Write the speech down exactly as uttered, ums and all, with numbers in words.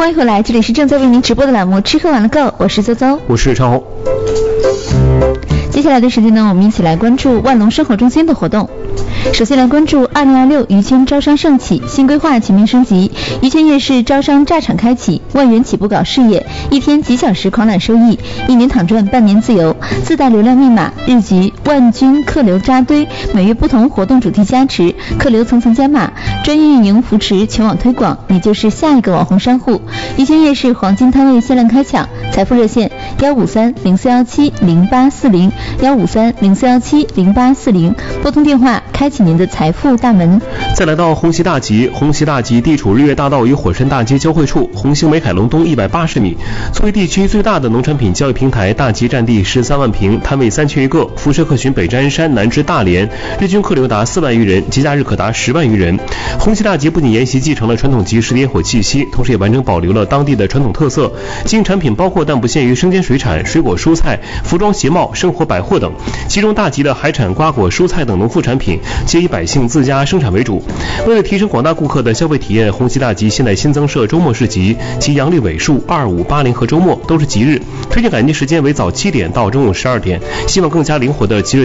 欢迎回来，这里是正在为您直播的栏目吃喝玩乐购，我是邹邹， 我是常红。 接下来的时间呢，我们一起来关注万隆生活中心的活动。首先来关注二零二六于谦招商盛起，新规划全面升级，于谦夜市招商炸场开启，万元起步搞事业，一天几小时狂揽收益，一年躺赚半年自由，自带流量密码，日局万军客流扎堆，每月不同活动主题加持，客流层层加码，专业运营扶持，全网推广，你就是下一个网红商户。于谦夜市黄金摊位限量开抢，财富热线幺五三零四幺七零八四零幺五三零四幺七零八四零，拨通电话开启您的财富大门。 再来到红旗大集，红旗大集地处日月大道与火山大街交汇处，红星美凯龙东一百八十米。作为地区最大的农产品交易平台，大集占地十三万平，摊位三千余个，辐射客群北至鞍山，南至大连，日均客流达四万余人，节假日可达十万余人。红旗大集不仅沿袭继承了传统集市烟火气息，同时也完整保留了当地的传统特色，经营产品包括但不限于生鲜水产、水果蔬菜、服装鞋帽、生活百货等，其中大集的海产、瓜果、蔬菜等农副产品皆以百姓自家生产为主。为了提升广大顾客的消费体验，红旗大集现在新增设周末市集，其阳历尾数二五八零和周末都是吉日，推荐改进时间为早七点到中午十二点，希望更加灵活的即日